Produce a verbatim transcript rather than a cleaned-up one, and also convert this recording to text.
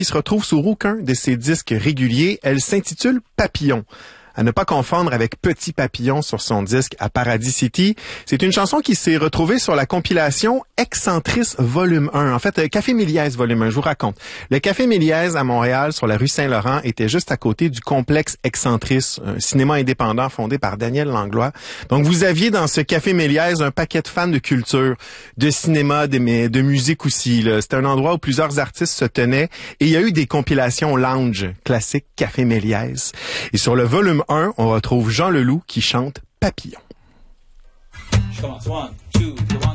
Il se retrouve sur aucun de ses disques réguliers. Elle s'intitule Papillon. À ne pas confondre avec Petit Papillon sur son disque à Paradis City. C'est une chanson qui s'est retrouvée sur la compilation Excentrice Volume un. En fait, Café Méliès Volume un, je vous raconte. Le Café Méliès à Montréal, sur la rue Saint-Laurent, était juste à côté du complexe Excentrice, un cinéma indépendant fondé par Daniel Langlois. Donc, vous aviez dans ce Café Méliès un paquet de fans de culture, de cinéma, de, de musique aussi. C'était un endroit où plusieurs artistes se tenaient et il y a eu des compilations lounge classiques Café Méliès. Et sur le volume un, on retrouve Jean Leloup qui chante Papillon. Je commence. One, two, one.